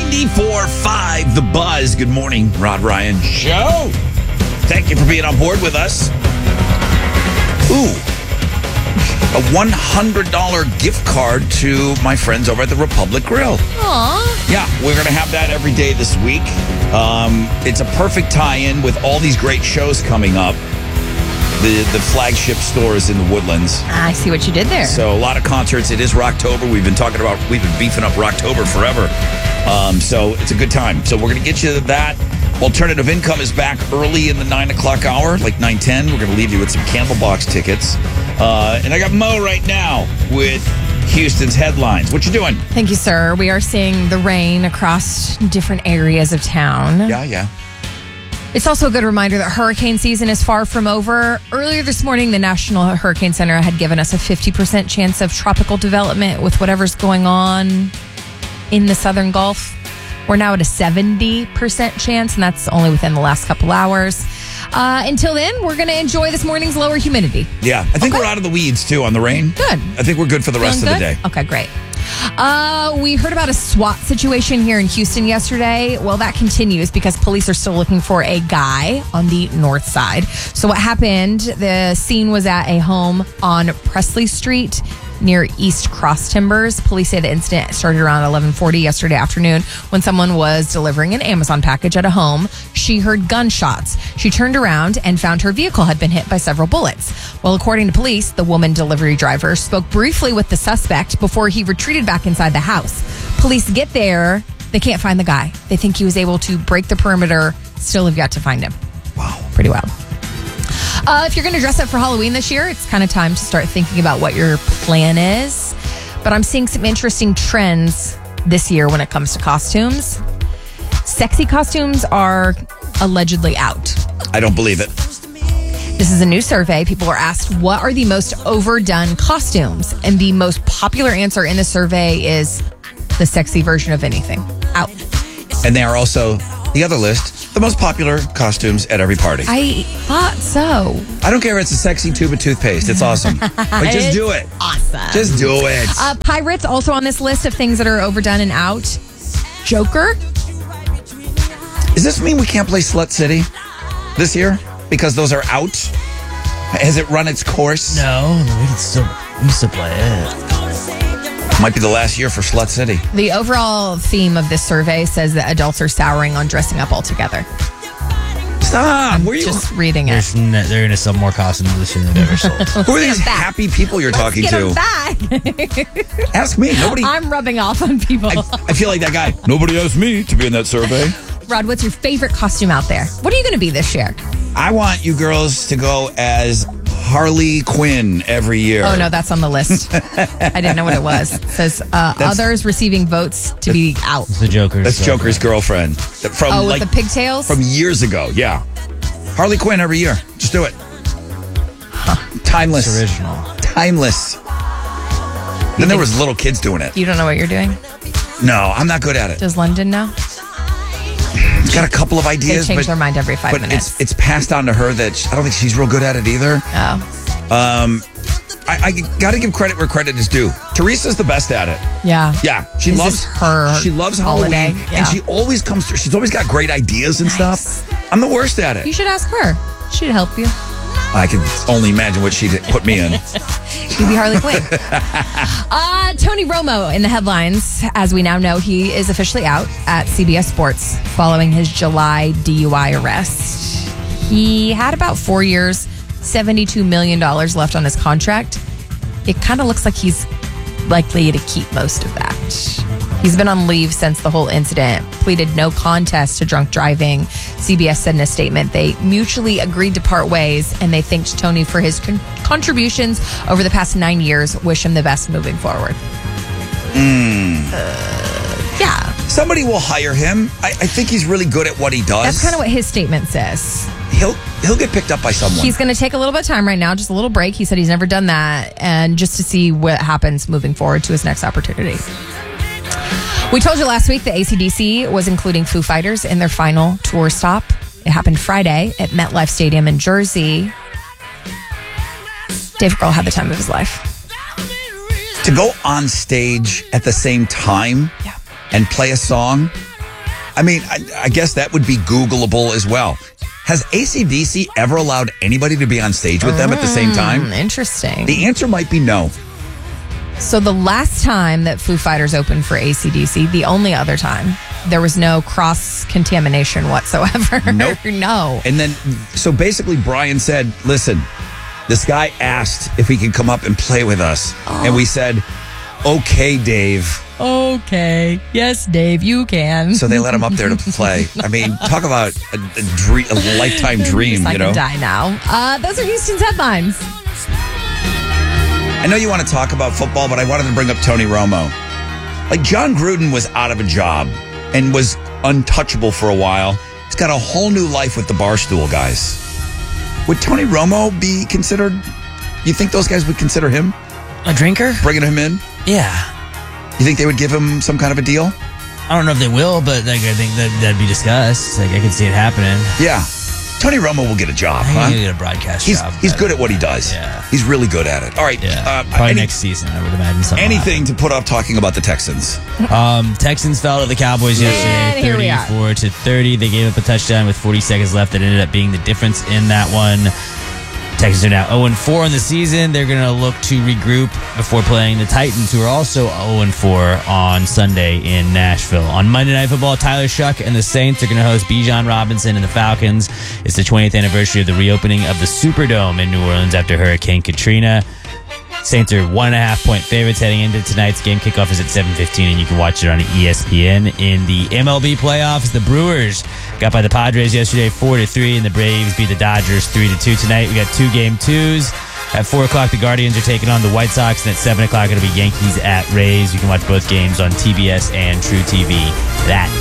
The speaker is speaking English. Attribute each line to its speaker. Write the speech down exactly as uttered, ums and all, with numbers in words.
Speaker 1: ninety-four point five The Buzz. Good morning, Rod Ryan Show. Thank you for being on board with us. Ooh, a one hundred dollars gift card to my friends over at the Republic Grill.
Speaker 2: Aww.
Speaker 1: Yeah, we're going to have that every day this week. Um, it's a perfect tie-in with all these great shows coming up. The the flagship stores in the Woodlands.
Speaker 2: I see what you did there.
Speaker 1: So a lot of concerts. It is Rocktober. We've been talking about, we've been beefing up Rocktober forever. Um, so it's a good time. So we're going to get you that. Alternative Income is back early in the nine o'clock hour, like nine ten. We're going to leave you with some Candlebox tickets. Uh, and I got Mo right now with Houston's headlines. What you doing?
Speaker 2: Thank you, sir. We are seeing the rain across different areas of town.
Speaker 1: Yeah, yeah.
Speaker 2: It's also a good reminder that hurricane season is far from over. Earlier this morning, the National Hurricane Center had given us a fifty percent chance of tropical development with whatever's going on in the southern Gulf. We're now at a seventy percent chance, and that's only within the last couple hours. Uh, until then, we're going to enjoy this morning's lower humidity.
Speaker 1: Yeah, I think
Speaker 2: Okay.
Speaker 1: we're out of the weeds, too, on the rain.
Speaker 2: Good.
Speaker 1: I think we're good for the rest
Speaker 2: Feeling
Speaker 1: of the
Speaker 2: good?
Speaker 1: day.
Speaker 2: Okay, great. Uh, we heard about a SWAT situation here in Houston yesterday. Well, that continues because police are still looking for a guy on the north side. So what happened, the scene was at a home on Presley Street near East Cross Timbers. Police say the incident started around eleven forty yesterday afternoon when someone was delivering an Amazon package at a home. She heard gunshots. She turned around and found her vehicle had been hit by several bullets. Well, according to police, the woman delivery driver spoke briefly with the suspect before he retreated back inside the house. Police get there. They can't find the guy. They think he was able to break the perimeter. Still have yet to find him.
Speaker 1: Wow.
Speaker 2: Pretty wild. Uh, if you're going to dress up for Halloween this year, it's kind of time to start thinking about what your plan is. But I'm seeing some interesting trends this year when it comes to costumes. Sexy costumes are allegedly out.
Speaker 1: I don't believe it.
Speaker 2: This is a new survey. People are asked, what are the most overdone costumes? And the most popular answer in the survey is the sexy version of anything. Out.
Speaker 1: And they are also, the other list, the most popular costumes at every party.
Speaker 2: I thought so.
Speaker 1: I don't care if it's a sexy tube of toothpaste. It's awesome. Like, just do it.
Speaker 2: Awesome.
Speaker 1: Just do it.
Speaker 2: Uh, Pirates also on this list of things that are overdone and out. Joker.
Speaker 1: Does this mean we can't play Slut City this year? Because those are out? Has it run its course?
Speaker 3: No, we can still we can still play it.
Speaker 1: Might be the last year for Slut City.
Speaker 2: The overall theme of this survey says that adults are souring on dressing up altogether.
Speaker 1: Stop. Where are you?
Speaker 2: Just reading it.
Speaker 3: There's n- they're going to sell more costumes this year than they've ever sold.
Speaker 1: Who are these
Speaker 2: get 'em back.
Speaker 1: happy people you're talking
Speaker 2: Get
Speaker 1: to?
Speaker 2: 'em back.
Speaker 1: Ask me. Nobody.
Speaker 2: I'm rubbing off on people.
Speaker 1: I, I feel like that guy. Nobody asked me to be in that survey.
Speaker 2: Rod, what's your favorite costume out there? What are you going to be this year?
Speaker 1: I want you girls to go as Harley Quinn every year.
Speaker 2: Oh, no, that's on the list. I didn't know what it was. It says uh, others receiving votes to be out.
Speaker 3: It's the Joker's.
Speaker 1: That's Joker's girlfriend. From
Speaker 2: Oh, with
Speaker 1: like
Speaker 2: the pigtails?
Speaker 1: from years ago. Yeah. Harley Quinn every year. Just do it. Timeless.
Speaker 3: It's original.
Speaker 1: Timeless. Then there was little kids doing it.
Speaker 2: You don't know what you're doing?
Speaker 1: No, I'm not good at it.
Speaker 2: Does London know?
Speaker 1: She's got a couple of
Speaker 2: They
Speaker 1: ideas,
Speaker 2: change
Speaker 1: but,
Speaker 2: their mind every five
Speaker 1: but
Speaker 2: minutes.
Speaker 1: it's it's passed on to her that she, I don't think she's real good at it either.
Speaker 2: oh,
Speaker 1: Um, I, I got to give credit where credit is due. Teresa's the best at it.
Speaker 2: yeah.
Speaker 1: Yeah, she
Speaker 2: Is
Speaker 1: loves
Speaker 2: this her
Speaker 1: She loves
Speaker 2: holiday?
Speaker 1: Halloween,
Speaker 2: Yeah.
Speaker 1: and she always comes through. She's always got great ideas and
Speaker 2: Nice.
Speaker 1: stuff. I'm the worst at it.
Speaker 2: You should ask her. She'd help you.
Speaker 1: I can only imagine what she'd put me in.
Speaker 2: She'd be Harley Quinn. uh, Tony Romo in the headlines. As we now know, he is officially out at C B S Sports following his July D U I arrest. He had about four years, seventy-two million dollars left on his contract. It kind of looks like he's likely to keep most of that. He's been on leave since the whole incident, pleaded no contest to drunk driving. C B S said in a statement they mutually agreed to part ways, and they thanked Tony for his con- contributions over the past nine years. Wish him the best moving forward. Uh, yeah,
Speaker 1: Somebody will hire him. I, I think he's really good at what he does.
Speaker 2: that's kind of what his statement says.
Speaker 1: he'll he'll get picked up by someone.
Speaker 2: He's going to take a little bit of time right now, just a little break. He said he's never done that, and just to see what happens moving forward to his next opportunity. We told you last week that A C D C was including Foo Fighters in their final tour stop. It happened Friday at MetLife Stadium in Jersey. Dave Grohl had the time of his life.
Speaker 1: to go on stage at the same time
Speaker 2: Yeah.
Speaker 1: and play a song I mean, I, I guess that would be Googleable as well. Has A C D C ever allowed anybody to be on stage with them at the same time?
Speaker 2: Mm, interesting.
Speaker 1: The answer might be no.
Speaker 2: So the last time that Foo Fighters opened for A C D C, the only other time, there was no cross-contamination whatsoever.
Speaker 1: Nope.
Speaker 2: No.
Speaker 1: And then, so basically Brian said, listen, this guy asked if he could come up and play with us.
Speaker 2: Oh.
Speaker 1: And we said, okay, Dave.
Speaker 2: Okay. Yes, Dave, you can.
Speaker 1: So they let him up there to play. I mean, talk about a, a, dream, a lifetime dream,
Speaker 2: I
Speaker 1: you
Speaker 2: can
Speaker 1: know?
Speaker 2: die now. Uh, those are Houston's headlines.
Speaker 1: I know you want to talk about football, but I wanted to bring up Tony Romo. Like, John Gruden was out of a job and was untouchable for a while. He's got a whole new life with the Barstool guys. Would Tony Romo be considered, you think those guys would consider him?
Speaker 3: A drinker?
Speaker 1: Bringing him in?
Speaker 3: Yeah.
Speaker 1: You think they would give him some kind of a deal?
Speaker 3: I don't know if they will, but like I think that that'd be discussed. Like I could see it happening.
Speaker 1: Yeah. Tony Romo will get a job,
Speaker 3: I think
Speaker 1: huh?
Speaker 3: he'll get a broadcast
Speaker 1: He's,
Speaker 3: job.
Speaker 1: he's good at what he does.
Speaker 3: Yeah.
Speaker 1: He's really good at it. All right.
Speaker 3: Yeah.
Speaker 1: Uh,
Speaker 3: Probably
Speaker 1: any-
Speaker 3: next season, I would imagine. Something
Speaker 1: Anything to put off talking about the Texans?
Speaker 3: Um, Texans fell to the Cowboys yesterday,
Speaker 2: And here we are.
Speaker 3: thirty-four to thirty. They gave up a touchdown with forty seconds left. That ended up being the difference in that one. Texans are now oh and four in the season. They're going to look to regroup before playing the Titans, who are also oh and four on Sunday in Nashville. On Monday Night Football, Tyler Shuck and the Saints are going to host Bijan Robinson and the Falcons. It's the twentieth anniversary of the reopening of the Superdome in New Orleans after Hurricane Katrina. Saints are one and a half point favorites heading into tonight's game. Kickoff is at seven fifteen, and you can watch it on E S P N. In the M L B playoffs, the Brewers got by the Padres yesterday four to three, and the Braves beat the Dodgers three to two tonight. We got two game twos. At four o'clock, the Guardians are taking on the White Sox, and at seven o'clock, it'll be Yankees at Rays. You can watch both games on T B S and True T V. That